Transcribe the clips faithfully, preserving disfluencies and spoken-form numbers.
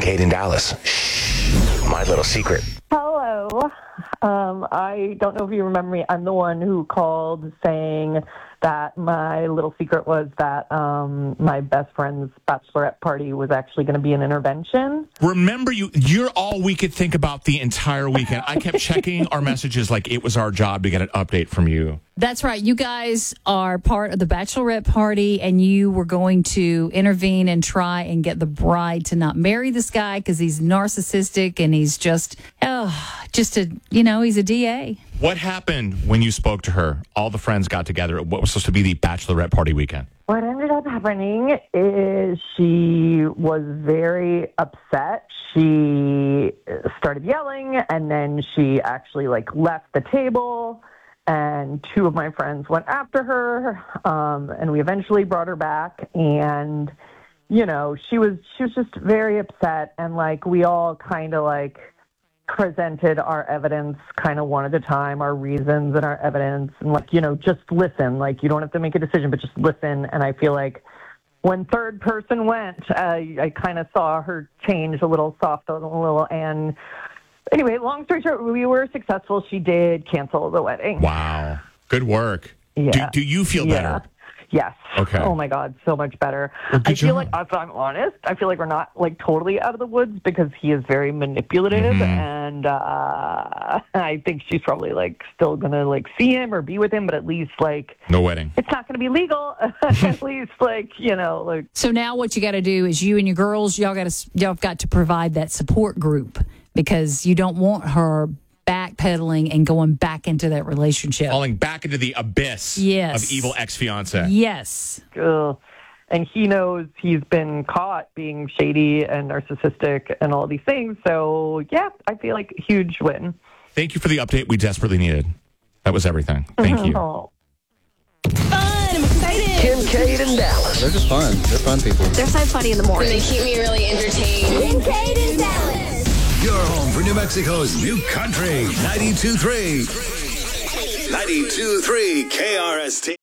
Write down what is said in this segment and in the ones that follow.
Kate in Dallas. Shh, my little secret. Hello. Um, I don't know if you remember me. I'm the one who called saying that my little secret was that um, my best friend's bachelorette party was actually going to be an intervention. Remember, you, you're all we could think about the entire weekend. I kept checking our messages like it was our job to get an update from you. That's right. You guys are part of the bachelorette party, and you were going to intervene and try and get the bride to not marry this guy because he's narcissistic and he's just, oh, just a, you know, he's a D A. What happened when you spoke to her? All the friends got together at what was supposed to be the bachelorette party weekend. What ended up happening is she was very upset. She started yelling, and then she actually, like, left the table. And two of my friends went after her, um, and we eventually brought her back. And, you know, she was she was just very upset. And, like, we all kind of, like, presented our evidence kind of one at a time, our reasons and our evidence. And, like, you know, just listen. Like, you don't have to make a decision, but just listen. And I feel like when third person went, uh, I kind of saw her change a little, soft a little, and... Anyway, long story short, we were successful. She did cancel the wedding. Wow. Good work. Yeah. Do, do you feel yeah. better? Yes. Okay. Oh, my God, so much better. Well, I feel job. like, if I'm honest, I feel like we're not, like, totally out of the woods because he is very manipulative, Mm-hmm. and uh, I think she's probably, like, still going to, like, see him or be with him, but at least, like... No wedding. It's not going to be legal. At least, like, you know, like... So now what you got to do is you and your girls, y'all got to y'all got to provide that support group because you don't want her backpedaling and going back into that relationship. Falling back into the abyss yes. of evil ex-fiance. Yes. Ugh. And he knows he's been caught being shady and narcissistic and all these things. So, yeah, I feel like a huge win. Thank you for the update we desperately needed. That was everything. Thank you. Oh. Fun. I'm excited. Kim, Kate in Dallas. They're just fun. They're fun people. They're so funny in the morning. They keep me really entertained. Kim, Kate in Dallas. Your home for New Mexico's new country. ninety-two point three. ninety-two point three K R S T.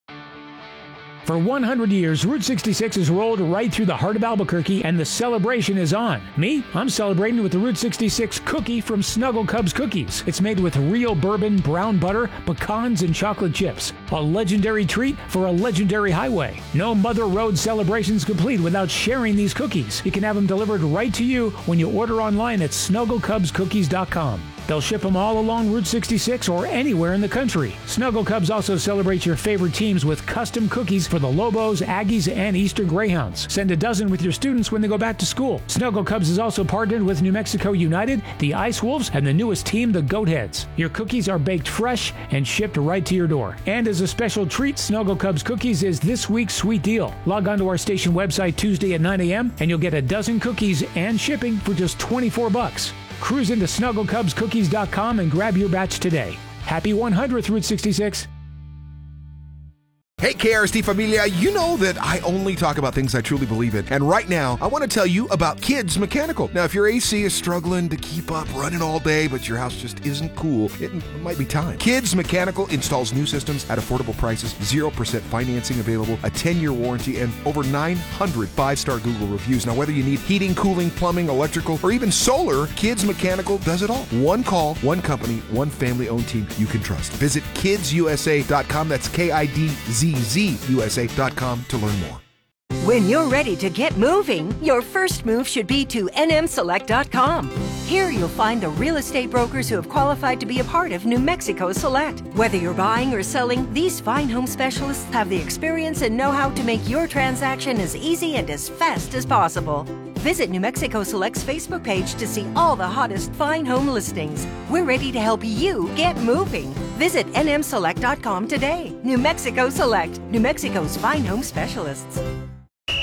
For one hundred years, Route sixty-six has rolled right through the heart of Albuquerque, and the celebration is on. Me? I'm celebrating with the Route sixty-six cookie from Snuggle Cubs Cookies. It's made with real bourbon, brown butter, pecans, and chocolate chips. A legendary treat for a legendary highway. No Mother Road celebrations complete without sharing these cookies. You can have them delivered right to you when you order online at snuggle cubs cookies dot com. They'll ship them all along Route sixty-six or anywhere in the country. Snuggle Cubs also celebrates your favorite teams with custom cookies for the Lobos, Aggies, and Eastern Greyhounds. Send a dozen with your students when they go back to school. Snuggle Cubs is also partnered with New Mexico United, the Ice Wolves, and the newest team, the Goatheads. Your cookies are baked fresh and shipped right to your door. And as a special treat, Snuggle Cubs Cookies is this week's sweet deal. Log on to our station website Tuesday at nine a.m. and you'll get a dozen cookies and shipping for just twenty-four bucks. Cruise into snuggle cubs cookies dot com and grab your batch today. Happy one hundredth Route sixty-six. Hey, K R S T Familia, you know that I only talk about things I truly believe in. And right now, I want to tell you about Kids Mechanical. Now, if your A C is struggling to keep up running all day, but your house just isn't cool, it might be time. Kids Mechanical installs new systems at affordable prices, zero percent financing available, a ten-year warranty, and over nine hundred five-star Google reviews. Now, whether you need heating, cooling, plumbing, electrical, or even solar, Kids Mechanical does it all. One call, one company, one family-owned team you can trust. Visit kids u s a dot com. That's K I D Z Z U S A dot com to learn more. When you're ready to get moving, your first move should be to N M select dot com. Here you'll find the real estate brokers who have qualified to be a part of New Mexico Select. Whether you're buying or selling, these fine home specialists have the experience and know-how to make your transaction as easy and as fast as possible. Visit New Mexico Select's Facebook page to see all the hottest fine home listings. We're ready to help you get moving. Visit N M select dot com today. New Mexico Select, New Mexico's fine home specialists.